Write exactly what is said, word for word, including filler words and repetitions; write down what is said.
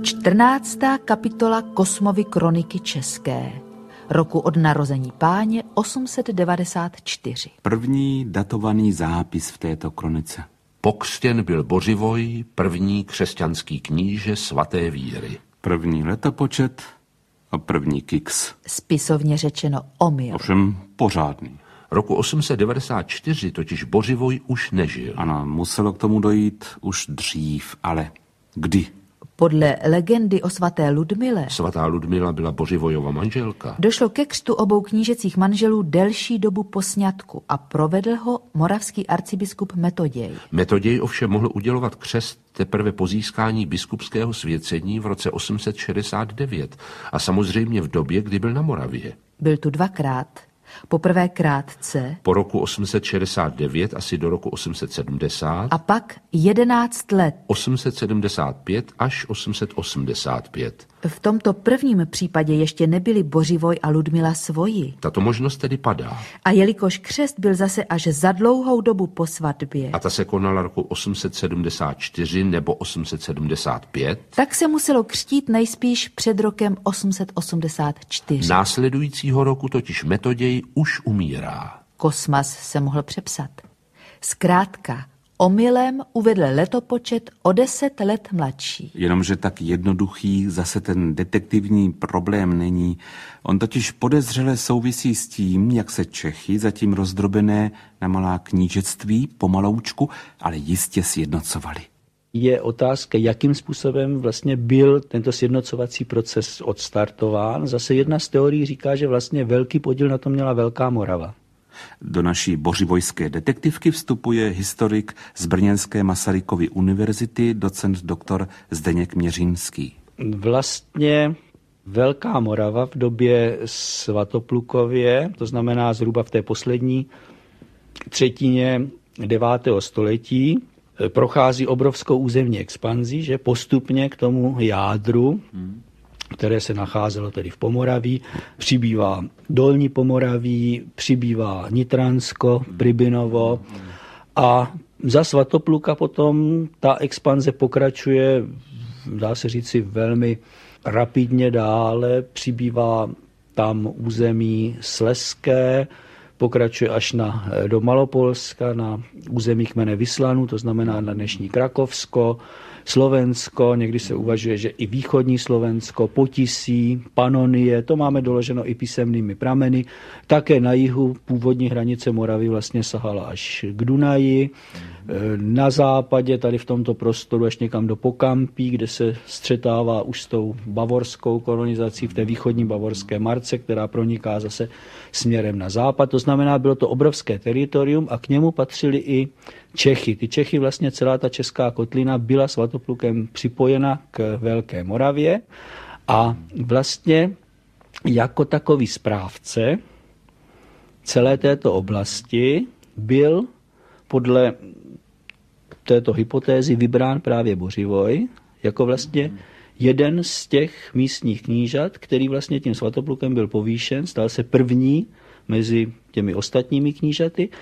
čtrnáctá kapitola Kosmovy kroniky české, roku od narození Páně osm set devadesát čtyři. První datovaný zápis v této kronice. Pokřtěn byl Bořivoj, první křesťanský kníže svaté víry. První letopočet a první kiks. Spisovně řečeno omyl. Ovšem pořádný. Roku osm set devadesát čtyři totiž Bořivoj už nežil. Ano, muselo k tomu dojít už dřív, ale kdy? Podle legendy o svaté Ludmile Svatá Ludmila byla Bořivojova manželka. došlo ke křtu obou knížecích manželů delší dobu po sňatku a provedl ho moravský arcibiskup Metoděj. Metoděj ovšem mohl udělovat křest teprve po získání biskupského svěcení v roce osm set šedesát devět a samozřejmě v době, kdy byl na Moravě. Byl tu dvakrát. Poprvé krátce Po roku osm set šedesát devět asi do roku osm set sedmdesát a pak jedenáct let. osm set sedmdesát pět až osm set osmdesát pět. V tomto prvním případě ještě nebyli Bořivoj a Ludmila svoji. Tato možnost tedy padá. A jelikož křest byl zase až za dlouhou dobu po svatbě, A ta se konala roku osm set sedmdesát čtyři nebo osm set sedmdesát pět. tak se muselo křtít nejspíš před rokem osm set osmdesát čtyři. Následujícího roku totiž Metoděj už umírá. Kosmas se mohl přepsat. Zkrátka, omylem uvedl letopočet o deset let mladší. Jenomže tak jednoduchý zase ten detektivní problém není. On totiž podezřele souvisí s tím, jak se Čechy, zatím rozdrobené na malá knížectví, pomaloučku, ale jistě sjednocovali. Je otázka, jakým způsobem vlastně byl tento sjednocovací proces odstartován. Zase jedna z teorií říká, že vlastně velký podíl na tom měla Velká Morava. Do naší bořivojské detektivky vstupuje historik z brněnské Masarykovy univerzity, docent doktor Zdeněk Měřínský. Vlastně Velká Morava v době Svatoplukově, to znamená zhruba v té poslední třetině devátého století, prochází obrovskou územní expanzí, že postupně k tomu jádru, které se nacházelo tedy v Pomoraví, přibývá Dolní Pomoraví, přibývá Nitransko, Pribinovo a za Svatopluka potom ta expanze pokračuje, dá se říci, velmi rapidně dále, přibývá tam území Slezské, pokračuje až na, do Malopolska, na území kmene Vyslanů, to znamená na dnešní Krakovsko, Slovensko, někdy se uvažuje, že i východní Slovensko, Potisí, Panonie, to máme doloženo i písemnými prameny. Také na jihu původní hranice Moravy vlastně sahala až k Dunaji. Na západě, tady v tomto prostoru, až někam do Pokampí, kde se střetává už s tou bavorskou kolonizací v té východní bavorské marce, která proniká zase směrem na západ. To znamená, bylo to obrovské teritorium a k němu patřili i Čechy. Ty Čechy, vlastně celá ta česká kotlina byla Svatoplukem připojena k Velké Moravě a vlastně jako takový správce celé této oblasti byl podle této hypotézy vybrán právě Bořivoj jako vlastně jeden z těch místních knížat, který vlastně tím Svatoplukem byl povýšen, stal se první mezi těmi ostatními knížaty